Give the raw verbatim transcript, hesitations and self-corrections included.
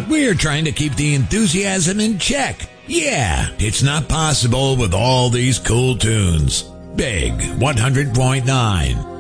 but we're trying to keep the enthusiasm in check. Yeah, it's not possible with all these cool tunes. Big one hundred point nine.